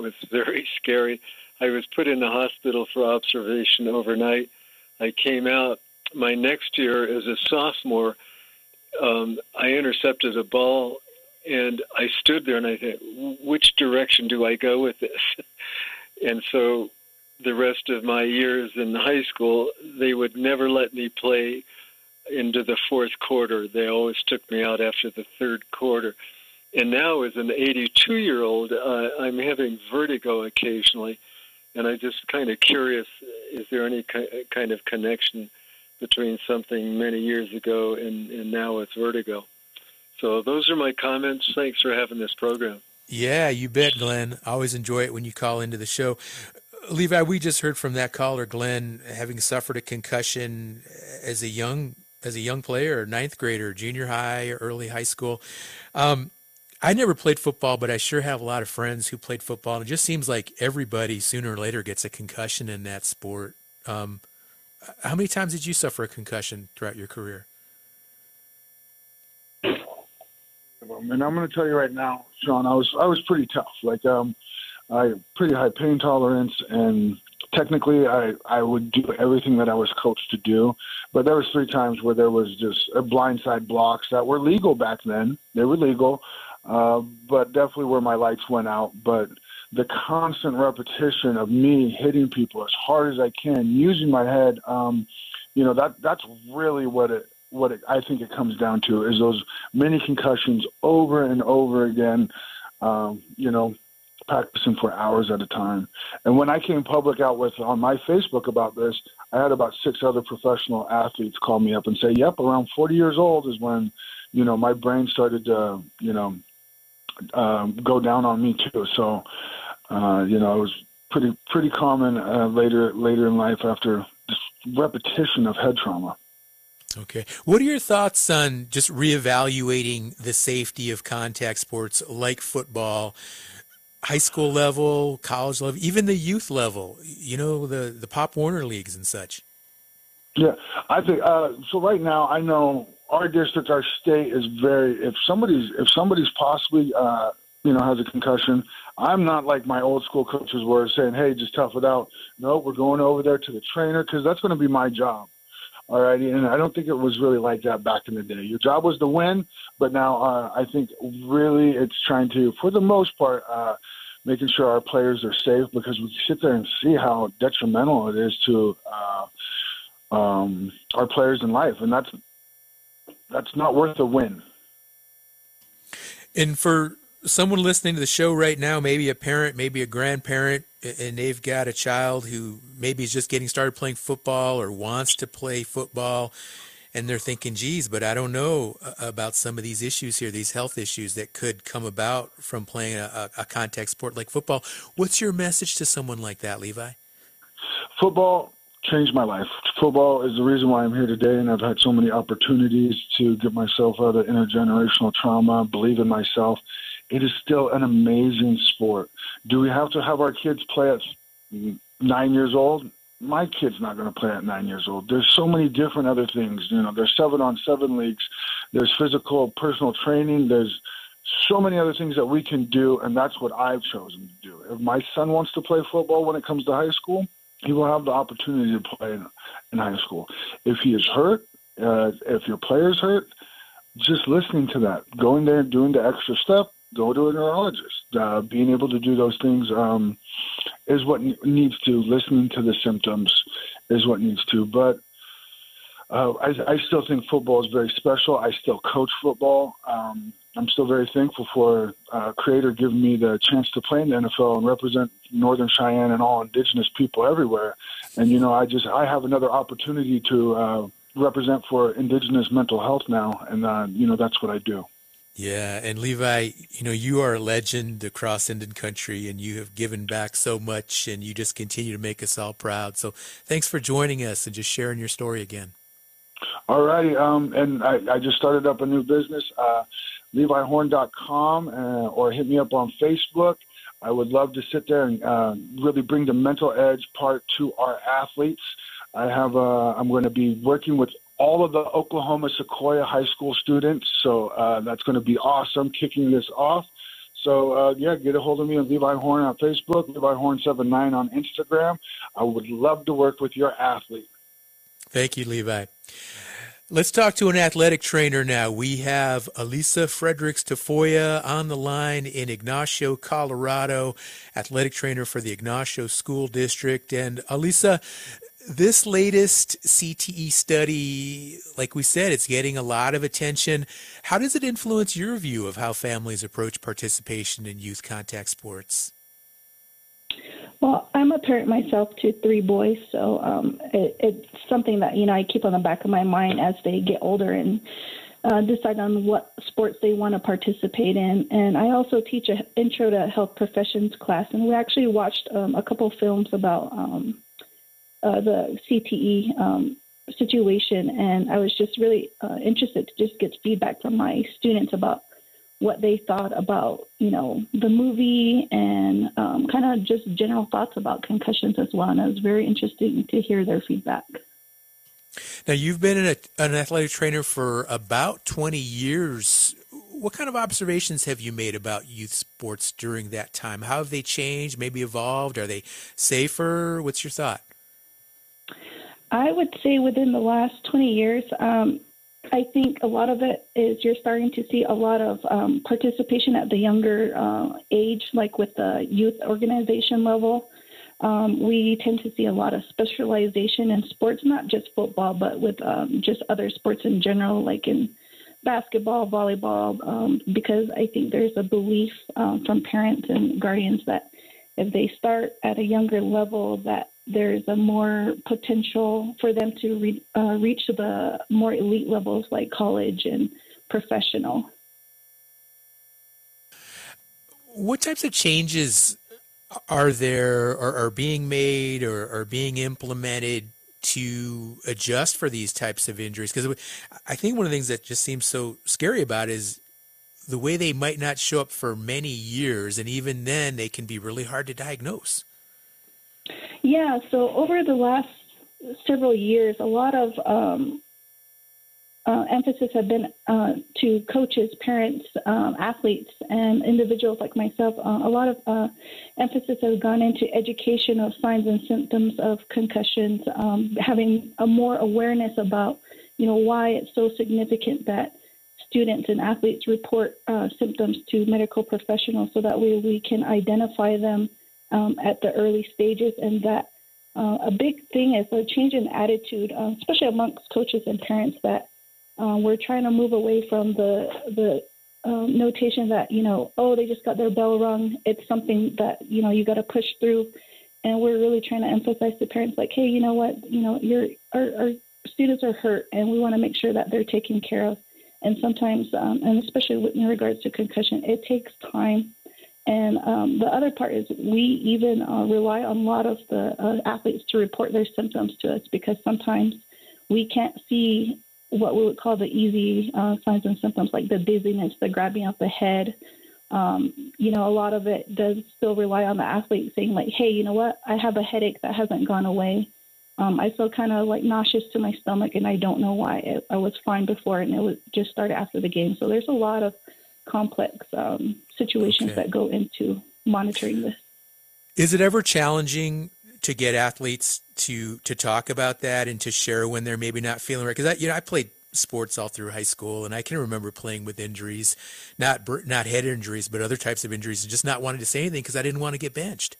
was very scary. I was put in the hospital for observation overnight. I came out my next year as a sophomore. I intercepted a ball, and I stood there, and I thought, which direction do I go with this? And so the rest of my years in high school, they would never let me play into the fourth quarter. They always took me out after the third quarter. And now, as an 82-year-old, I'm having vertigo occasionally, and I'm just kind of curious, is there any kind of connection between something many years ago and now with vertigo? So those are my comments. Thanks for having this program. Yeah, you bet, Glenn. I always enjoy it when you call into the show. Levi, we just heard from that caller, Glenn, having suffered a concussion as a young player, ninth grader, junior high, early high school. I never played football, but I sure have a lot of friends who played football. And it just seems like everybody sooner or later gets a concussion in that sport. How many times did you suffer a concussion throughout your career? And I'm going to tell you right now, Sean, I was pretty tough. I pretty high pain tolerance, and technically I would do everything that I was coached to do. But there was 3 times where there was just blindside blocks that were legal back then. They were legal, but definitely where my lights went out. But the constant repetition of me hitting people as hard as I can, using my head, that's really what I think it comes down to, is those many concussions over and over again, practicing for hours at a time. And when I came public out on my Facebook about this, I had about 6 other professional athletes call me up and say, yep, around 40 years old is when, my brain started to, go down on me too. So, it was pretty common later in life after this repetition of head trauma. Okay. What are your thoughts on just reevaluating the safety of contact sports like football, high school level, college level, even the youth level, the Pop Warner leagues and such? Yeah, I think so. Right now, I know our district, our state is if somebody's possibly, has a concussion, I'm not like my old school coaches were saying, hey, just tough it out. No, we're going over there to the trainer, because that's going to be my job. All right, and I don't think it was really like that back in the day. Your job was to win, but now I think really it's trying to, for the most part, making sure our players are safe, because we sit there and see how detrimental it is to our players in life, and that's not worth a win. And for someone listening to the show right now, maybe a parent, maybe a grandparent, and they've got a child who maybe is just getting started playing football or wants to play football, and they're thinking, geez, but I don't know about some of these issues here, these health issues that could come about from playing a contact sport like football. What's your message to someone like that, Levi? Football changed my life. Football is the reason why I'm here today, and I've had so many opportunities to get myself out of intergenerational trauma, believe in myself. It is still an amazing sport. Do we have to have our kids play at 9 years old? My kid's not going to play at 9 years old. There's so many different other things. There's 7-on-7 leagues. There's physical, personal training. There's so many other things that we can do, and that's what I've chosen to do. If my son wants to play football when it comes to high school, he will have the opportunity to play in high school. If he is hurt, if your player's hurt, just listening to that, going there, doing the extra step, go to a neurologist. Being able to do those things is what needs to. Listening to the symptoms is what needs to. But I still think football is very special. I still coach football. I'm still very thankful for Creator giving me the chance to play in the NFL and represent Northern Cheyenne and all Indigenous people everywhere. And, I have another opportunity to represent for Indigenous mental health now. And, that's what I do. Yeah, and Levi, you are a legend across Indian country, and you have given back so much, and you just continue to make us all proud. So thanks for joining us and just sharing your story again. All righty, and I just started up a new business, LeviHorn.com, or hit me up on Facebook. I would love to sit there and really bring the mental edge part to our athletes. I'm going to be working with all of the Oklahoma Sequoia high school students. So that's going to be awesome, kicking this off. So, get a hold of me on Levi Horn on Facebook, Levi Horn79 on Instagram. I would love to work with your athlete. Thank you, Levi. Let's talk to an athletic trainer now. We have Alisa Fredericks Tafoya on the line in Ignacio, Colorado, athletic trainer for the Ignacio School District. And Alisa, this latest CTE study, like we said, it's getting a lot of attention. How does it influence your view of how families approach participation in youth contact sports? Well, I'm a parent myself to 3 boys, so it's something that, I keep on the back of my mind as they get older and decide on what sports they want to participate in. And I also teach an intro to health professions class, and we actually watched a couple films about the CTE situation, and I was just really interested to just get feedback from my students about what they thought about, the movie and kind of just general thoughts about concussions as well. And it was very interesting to hear their feedback. Now, you've been an athletic trainer for about 20 years. What kind of observations have you made about youth sports during that time? How have they changed, maybe evolved? Are they safer? What's your thought? I would say within the last 20 years, I think a lot of it is you're starting to see a lot of participation at the younger age, like with the youth organization level. We tend to see a lot of specialization in sports, not just football, but with just other sports in general, like in basketball, volleyball, because I think there's a belief from parents and guardians that if they start at a younger level, that there's a more potential for them to reach the more elite levels like college and professional. What types of changes are there or are being made or are being implemented to adjust for these types of injuries? Because I think one of the things that just seems so scary about it is the way they might not show up for many years, and even then they can be really hard to diagnose. Yeah, so over the last several years, a lot of emphasis have been to coaches, parents, athletes, and individuals like myself. A lot of emphasis has gone into education of signs and symptoms of concussions, having a more awareness about, why it's so significant that students and athletes report symptoms to medical professionals so that way we can identify them at the early stages. And that a big thing is a change in attitude, especially amongst coaches and parents, that we're trying to move away from the notation that, they just got their bell rung. It's something that, you got to push through. And we're really trying to emphasize to parents like, hey, you know what, our students are hurt and we want to make sure that they're taken care of. And sometimes, and especially in regards to concussion, it takes time. And the other part is we even rely on a lot of the athletes to report their symptoms to us, because sometimes we can't see what we would call the easy signs and symptoms, like the dizziness, the grabbing of the head. A lot of it does still rely on the athlete saying like, hey, you know what, I have a headache that hasn't gone away. I feel kind of like nauseous to my stomach and I don't know why. I was fine before and it was just started after the game. So there's a lot of complex situations that go into monitoring this. Is it ever challenging to get athletes to talk about that and to share when they're maybe not feeling right? Because I played sports all through high school, and I can remember playing with injuries, not head injuries, but other types of injuries, and just not wanting to say anything because I didn't want to get benched.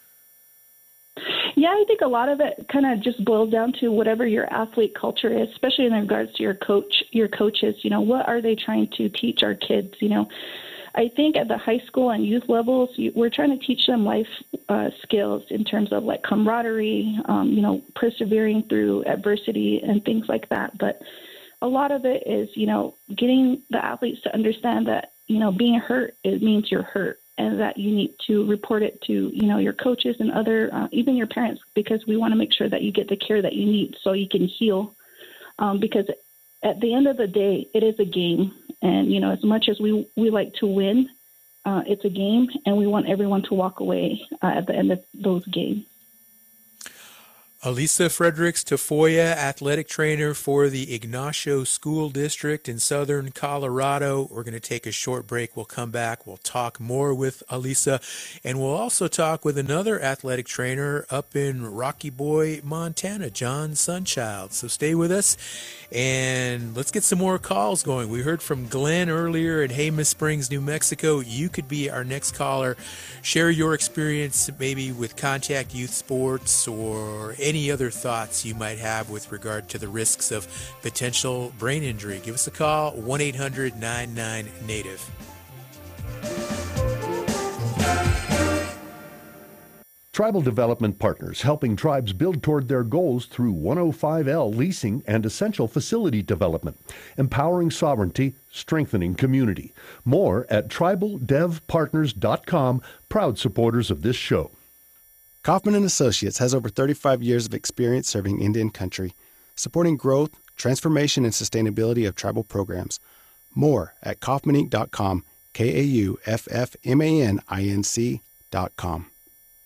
Yeah, I think a lot of it kind of just boils down to whatever your athlete culture is, especially in regards to your coaches. What are they trying to teach our kids? I think at the high school and youth levels, we're trying to teach them life skills in terms of like camaraderie, persevering through adversity and things like that. But a lot of it is, getting the athletes to understand that, being hurt, it means you're hurt, and that you need to report it to, your coaches and other, even your parents, because we want to make sure that you get the care that you need so you can heal. Because at the end of the day, it is a game. And, as much as we like to win, it's a game, and we want everyone to walk away at the end of those games. Alisa Fredericks Tafoya, athletic trainer for the Ignacio School District in southern Colorado. We're going to take a short break. We'll come back. We'll talk more with Alisa, and we'll also talk with another athletic trainer up in Rocky Boy, Montana, John Sunchild. So stay with us, and let's get some more calls going. We heard from Glenn earlier in Jemez Springs, New Mexico. You could be our next caller. Share your experience maybe with contact youth sports or any other thoughts you might have with regard to the risks of potential brain injury. Give us a call, 1-800-99-NATIVE. Tribal Development Partners, helping tribes build toward their goals through 105L leasing and essential facility development, empowering sovereignty, strengthening community. More at tribaldevpartners.com, proud supporters of this show. Kaufman & Associates has over 35 years of experience serving Indian country, supporting growth, transformation, and sustainability of tribal programs. More at kaufmaninc.com, KAUFFMANINC.com.